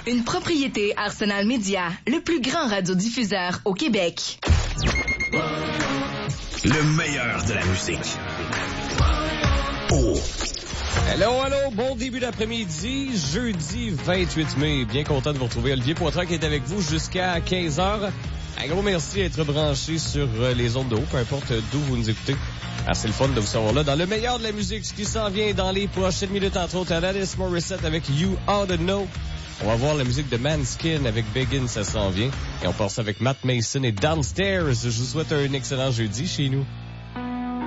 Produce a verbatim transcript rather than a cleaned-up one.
Une propriété Arsenal Média, le plus grand radiodiffuseur au Québec. Le meilleur de la musique. Oh. Allô, allô, bon début d'après-midi, jeudi vingt-huit mai. Bien content de vous retrouver. Olivier Poitras qui est avec vous jusqu'à quinze heures. Un gros merci d'être branché sur les ondes de haut, peu importe d'où vous nous écoutez. Ah, c'est le fun de vous savoir là. Dans le meilleur de la musique, ce qui s'en vient dans les prochaines minutes, entre autres, Alanis Morissette avec You Ought to Know. On va voir la musique de Manskin avec Begin, ça s'en vient. Et on passe avec Matt Mason et Downstairs. Je vous souhaite un excellent jeudi chez nous.